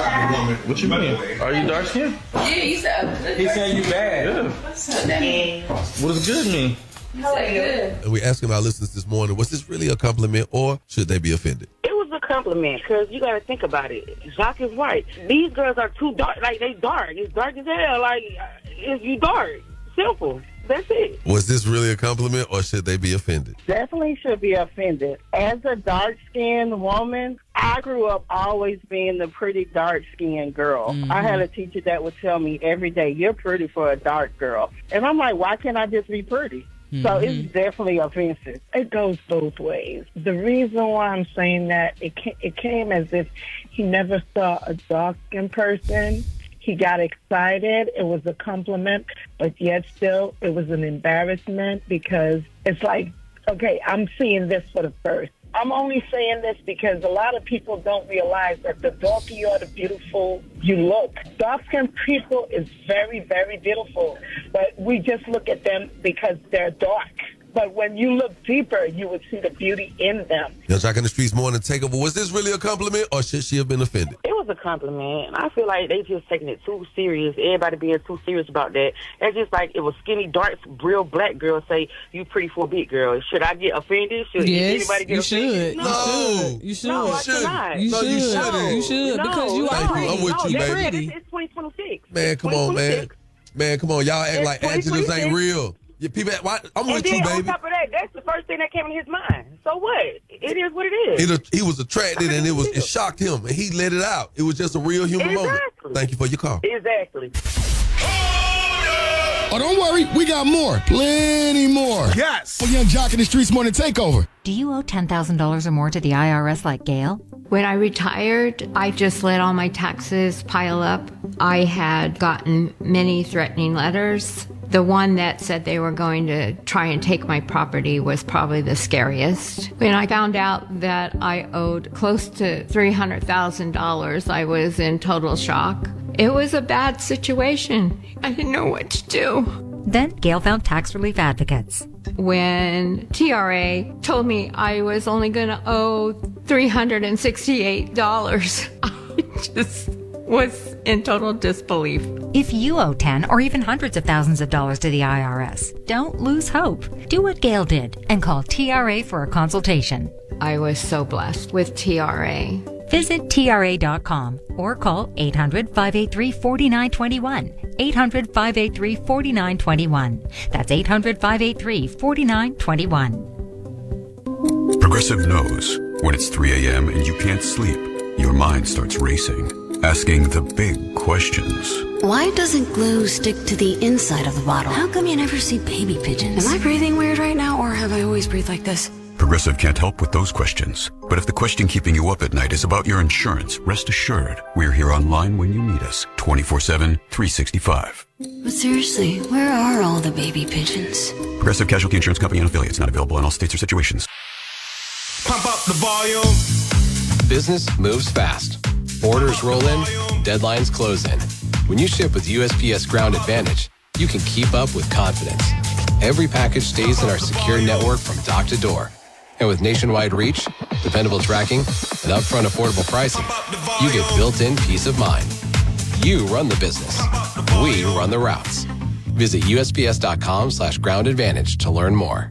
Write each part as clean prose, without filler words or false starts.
What you mean? Are you dark skinned? Yeah, he said. He said you bad. Yeah. What's that mean? What does good mean? Good. And we asking our listeners this morning, was this really a compliment or should they be offended? It was a compliment because you got to think about it. Jacques is right. These girls are too dark. Like, they dark. It's dark as hell. Like, if you dark. Simple. That's it. Was this really a compliment or should they be offended? Definitely should be offended. As a dark-skinned woman, I grew up always being the pretty dark-skinned girl. Mm-hmm. I had a teacher that would tell me every day, you're pretty for a dark girl. And I'm like, why can't I just be pretty? Mm-hmm. So it's definitely offensive. It goes both ways. The reason why I'm saying that, it came as if he never saw a dark-skinned person. He got excited. It was a compliment, but yet still it was an embarrassment because it's like, okay, I'm seeing this for the first. I'm only saying this because a lot of people don't realize that the darker you are, the beautiful you look. Dark-skinned people is very, very beautiful, but we just look at them because they're dark. But when you look deeper, you would see the beauty in them. Young Jock in the Streets morning takeover. Was this really a compliment or should she have been offended? It was a compliment. I feel like they just taking it too serious. Everybody being too serious about that. It's just like it was skinny, dark, real black girl say, you pretty for a big girl. Should I get offended? Should anybody get offended? No. You should. No, I cannot. You No, you should. shouldn't. You should because you are pretty. I'm with you, that's baby. It's 2026. Man, come on, man. 2026. Man, come on. Y'all act It's like adjectives ain't 2026. real. Yeah, people, I'm And with you, then on baby. top of that, that's the first thing that came in his mind. So what? It is what it is. He was attracted and it shocked him and he let it out. It was just a real human moment. Exactly. Thank you for your call. Exactly. Oh, don't worry. We got more. Plenty more. Yes. For Young Jock in the Streets morning takeover. Do you owe $10,000 or more to the IRS like Gail? When I retired, I just let all my taxes pile up. I had gotten many threatening letters. The one that said they were going to try and take my property was probably the scariest. When I found out that I owed close to $300,000, I was in total shock. It was a bad situation. I didn't know what to do. Then Gail found tax relief advocates. When TRA told me I was only going to owe $368, I just was in total disbelief. If you owe 10 or even hundreds of thousands of dollars to the IRS, don't lose hope. Do what Gail did and call TRA for a consultation. I was so blessed with TRA. Visit TRA.com or call 800-583-4921. 800-583-4921. That's 800-583-4921. Progressive knows when it's 3 a.m. and you can't sleep, your mind starts racing, asking the big questions. Why doesn't glue stick to the inside of the bottle? How come you never see baby pigeons? Am I breathing weird right now, or have I always breathed like this? Progressive can't help with those questions. But if the question keeping you up at night is about your insurance, rest assured, we're here online when you need us, 24/7, 365. But seriously, where are all the baby pigeons? Progressive Casualty Insurance Company and affiliates, not available in all states or situations. Pump up the volume. Business moves fast. Orders roll in, deadlines close in. When you ship with USPS Ground Advantage, you can keep up with confidence. Every package stays in our secure network from dock to door. And with nationwide reach, dependable tracking, and upfront affordable pricing, you get built-in peace of mind. You run the business. We run the routes. Visit USPS.com/Ground Advantage to learn more.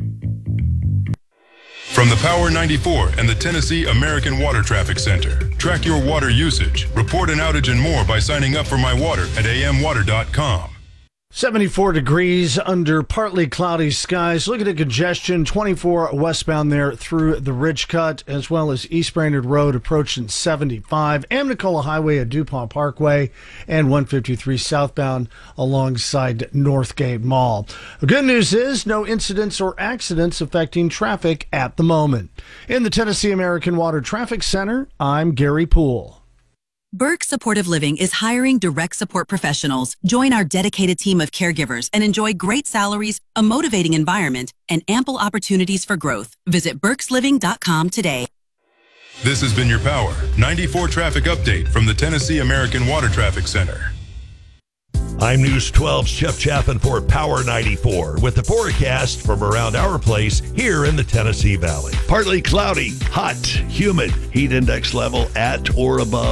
From the Power 94 and the Tennessee American Water Traffic Center. Track your water usage, report an outage and more by signing up for My Water at amwater.com. 74 degrees under partly cloudy skies. Look at the congestion, 24 westbound there through the Ridge Cut, as well as East Brainerd Road approaching 75, Amnicola Highway at DuPont Parkway, and 153 southbound alongside Northgate Mall. The good news is no incidents or accidents affecting traffic at the moment. In the Tennessee American Water Traffic Center, I'm Gary Poole. Burke Supportive Living is hiring direct support professionals. Join our dedicated team of caregivers and enjoy great salaries, a motivating environment, and ample opportunities for growth. Visit burkesliving.com today. This has been your Power 94 traffic update from the Tennessee American Water Traffic Center. I'm News 12's Jeff Chappin for Power 94 with the forecast from around our place here in the Tennessee Valley. Partly cloudy, hot, humid, heat index level at or above